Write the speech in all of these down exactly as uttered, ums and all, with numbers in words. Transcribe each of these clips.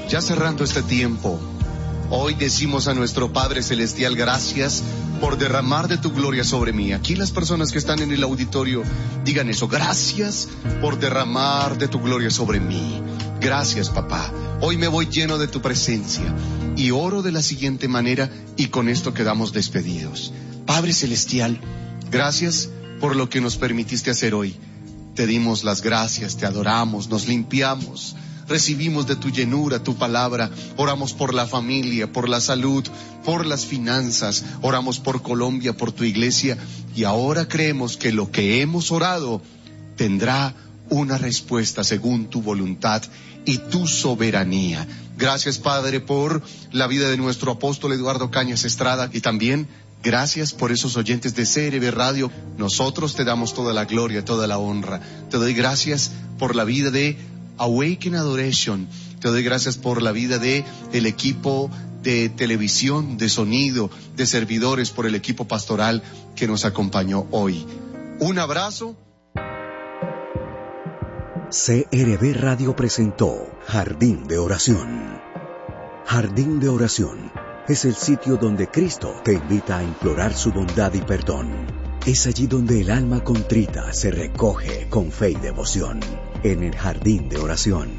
Ya cerrando este tiempo, hoy decimos a nuestro Padre Celestial, gracias por derramar de tu gloria sobre mí. Aquí las personas que están en el auditorio digan eso, gracias por derramar de tu gloria sobre mí. Gracias, papá. Hoy me voy lleno de tu presencia y oro de la siguiente manera y con esto quedamos despedidos. Padre Celestial, gracias por lo que nos permitiste hacer hoy. Te dimos las gracias, te adoramos, nos limpiamos. Recibimos de tu llenura, tu palabra, oramos por la familia, por la salud, por las finanzas, oramos por Colombia, por tu iglesia, y ahora creemos que lo que hemos orado tendrá una respuesta según tu voluntad y tu soberanía. Gracias, Padre, por la vida de nuestro apóstol Eduardo Cañas Estrada, y también gracias por esos oyentes de C R B Radio. Nosotros te damos toda la gloria, toda la honra. Te doy gracias por la vida de Awaken Adoration. Te doy gracias por la vida de el equipo de televisión, de sonido, de servidores, por el equipo pastoral que nos acompañó hoy. Un abrazo. C R B Radio presentó Jardín de Oración. Jardín de Oración es el sitio donde Cristo te invita a implorar su bondad y perdón. Es allí donde el alma contrita se recoge con fe y devoción, en el Jardín de Oración.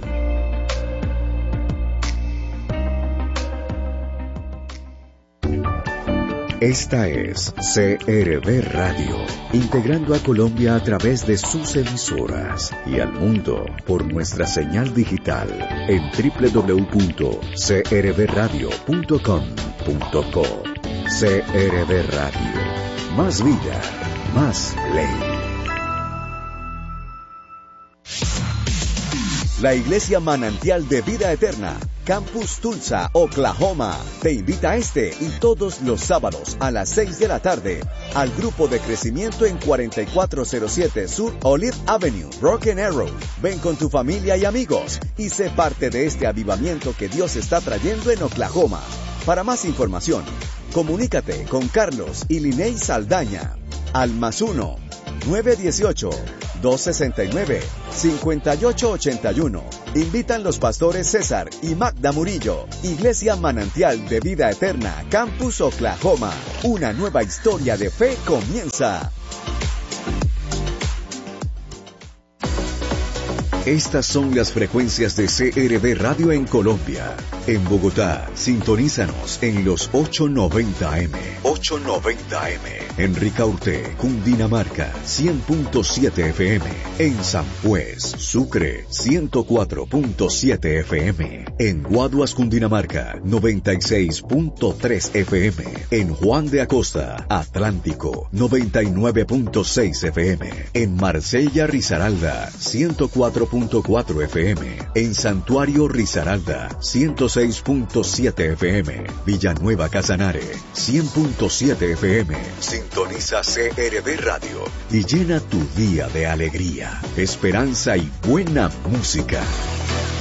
Esta es C R B Radio, integrando a Colombia a través de sus emisoras y al mundo por nuestra señal digital en doble u doble u doble u punto c r b radio punto com punto co. C R B Radio, más vida, más ley. La Iglesia Manantial de Vida Eterna, Campus Tulsa, Oklahoma, te invita este y todos los sábados a las seis de la tarde al grupo de crecimiento en cuarenta y cuatro cero siete Sur Olive Avenue, Broken Arrow. Ven con tu familia y amigos y sé parte de este avivamiento que Dios está trayendo en Oklahoma. Para más información, comunícate con Carlos y Liney Saldaña al más uno, nueve uno ocho, dos seis nueve, cinco ocho ocho uno. Invitan los pastores César y Magda Murillo. Iglesia Manantial de Vida Eterna, Campus Oklahoma. Una nueva historia de fe comienza. Estas son las frecuencias de C R B Radio en Colombia. En Bogotá, sintonízanos en los ochocientos noventa eme. ochocientos noventa eme. En Ricaurte, Cundinamarca, cien punto siete F M. En San Juez, Sucre, ciento cuatro punto siete F M. En Guaduas, Cundinamarca, noventa y seis punto tres F M. En Juan de Acosta, Atlántico, noventa y nueve punto seis F M. En Marsella, Risaralda, ciento cuatro punto cuatro F M. En Santuario, Risaralda, ciento seis punto siete F M. Villanueva, Casanare, cien punto siete F M. Sintoniza C R B Radio y llena tu día de alegría, esperanza y buena música.